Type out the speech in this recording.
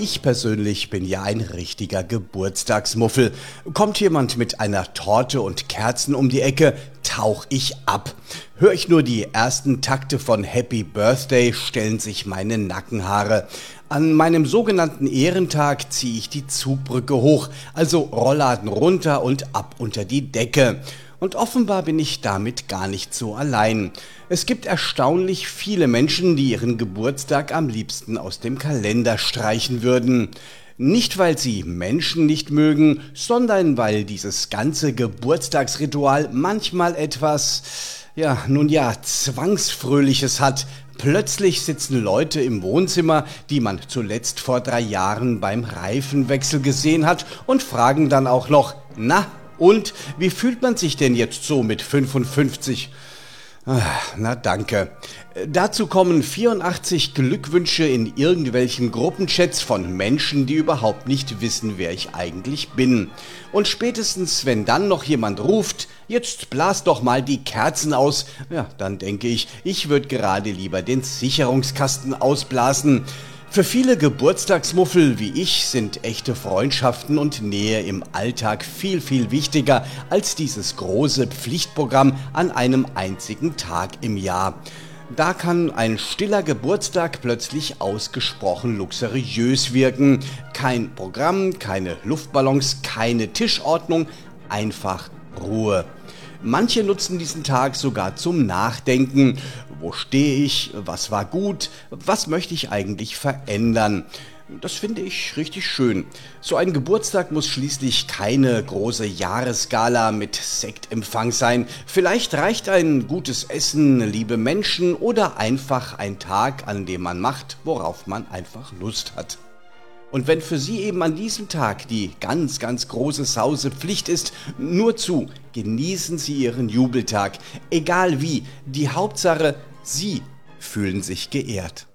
Ich persönlich bin ja ein richtiger Geburtstagsmuffel. Kommt jemand mit einer Torte und Kerzen um die Ecke, tauch ich ab. Hör ich nur die ersten Takte von Happy Birthday, stellen sich meine Nackenhaare. An meinem sogenannten Ehrentag ziehe ich die Zugbrücke hoch, also Rollladen runter und ab unter die Decke. Und offenbar bin ich damit gar nicht so allein. Es gibt erstaunlich viele Menschen, die ihren Geburtstag am liebsten aus dem Kalender streichen würden. Nicht, weil sie Menschen nicht mögen, sondern weil dieses ganze Geburtstagsritual manchmal etwas, Zwangsfröhliches hat. Plötzlich sitzen Leute im Wohnzimmer, die man zuletzt vor 3 Jahren beim Reifenwechsel gesehen hat und fragen dann auch noch, na, und wie fühlt man sich denn jetzt so mit 55? Na danke. Dazu kommen 84 Glückwünsche in irgendwelchen Gruppenchats von Menschen, die überhaupt nicht wissen, wer ich eigentlich bin. Und spätestens, wenn dann noch jemand ruft, jetzt blas doch mal die Kerzen aus, ja, dann denke ich, ich würde gerade lieber den Sicherungskasten ausblasen. Für viele Geburtstagsmuffel wie ich sind echte Freundschaften und Nähe im Alltag viel, viel wichtiger als dieses große Pflichtprogramm an einem einzigen Tag im Jahr. Da kann ein stiller Geburtstag plötzlich ausgesprochen luxuriös wirken. Kein Programm, keine Luftballons, keine Tischordnung, einfach Ruhe. Manche nutzen diesen Tag sogar zum Nachdenken. Wo stehe ich? Was war gut? Was möchte ich eigentlich verändern? Das finde ich richtig schön. So ein Geburtstag muss schließlich keine große Jahresgala mit Sektempfang sein. Vielleicht reicht ein gutes Essen, liebe Menschen oder einfach ein Tag, an dem man macht, worauf man einfach Lust hat. Und wenn für Sie eben an diesem Tag die ganz, ganz große Sause Pflicht ist, nur zu, genießen Sie Ihren Jubeltag. Egal wie, die Hauptsache, Sie fühlen sich geehrt.